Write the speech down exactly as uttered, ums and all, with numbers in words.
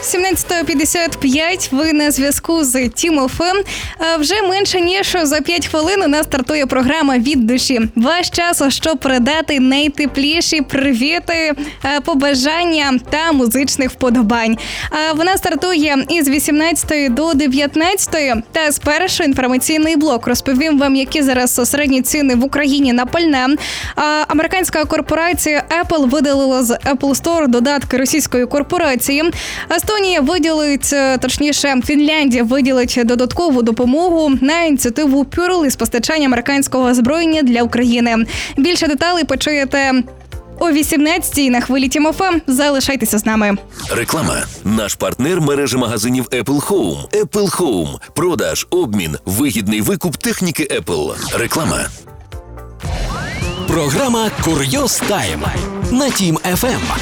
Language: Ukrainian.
сімнадцята п'ятдесят п'ять, ви на зв'язку з Тім еф ем. Вже менше ніж за п'ять хвилин у нас стартує програма «Від душі». Ваш час, щоб передати найтепліші привіти, побажання та музичних вподобань. Вона стартує із вісімнадцятої до дев'ятнадцятої. Та спершу інформаційний блок. Розповім вам, які зараз середні ціни в Україні на пальне. Американська корпорація Apple видалила з Apple Store додатки російської корпорації. Естонія виділить, точніше, Фінляндія виділить додаткову допомогу на ініціативу Pearl із постачання американського озброєння для України. Більше деталей почуєте о вісімнадцятій на хвилі Тім еф ем. Залишайтеся з нами. Реклама. Наш партнер – мережа магазинів Apple Home. Apple Home. Продаж, обмін, вигідний викуп техніки Apple. Реклама. Програма «Курйоз Тайм» на Тім еф ем.